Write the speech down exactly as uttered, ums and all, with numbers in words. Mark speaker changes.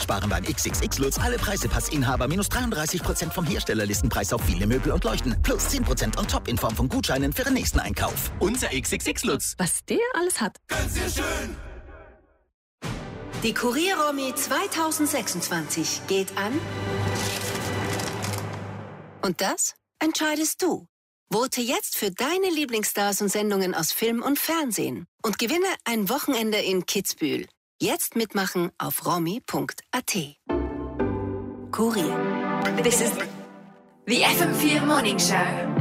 Speaker 1: Sparen beim X X X Lutz. Alle Preise Passinhaber minus dreiunddreißig Prozent vom Herstellerlistenpreis auf viele Möbel und Leuchten. Plus zehn Prozent on top in Form von Gutscheinen für den nächsten Einkauf. Unser X X X Lutz.
Speaker 2: Was der alles hat.
Speaker 3: Ganz sehr schön.
Speaker 4: Die Kurier-Romy zweitausendsechsundzwanzig geht an. Und das entscheidest du. Vote jetzt für deine Lieblingsstars und Sendungen aus Film und Fernsehen. Und gewinne ein Wochenende in Kitzbühel. Jetzt mitmachen auf romy punkt a t. Kurier.
Speaker 5: This is the F M vier Morning Show.